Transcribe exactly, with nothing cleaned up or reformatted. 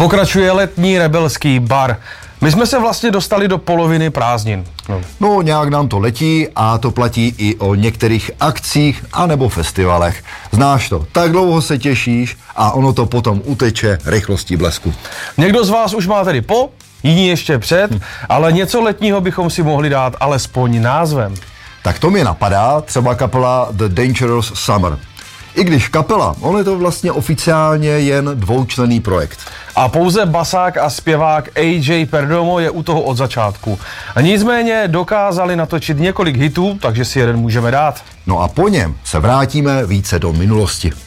Pokračuje letní rebelský bar. My jsme se vlastně dostali do poloviny prázdnin. No. no, nějak nám to letí a to platí i o některých akcích anebo festivalech. Znáš to, tak dlouho se těšíš a ono to potom uteče rychlostí blesku. Někdo z vás už má tedy po, jiní ještě před, hm. ale něco letního bychom si mohli dát alespoň názvem. Tak to mě napadá, třeba kapela The Dangerous Summer. I když kapela, on je to vlastně oficiálně jen dvoučlenný projekt. A pouze basák a zpěvák A J Perdomo je u toho od začátku. A nicméně dokázali natočit několik hitů, takže si jeden můžeme dát. No a po něm se vrátíme více do minulosti.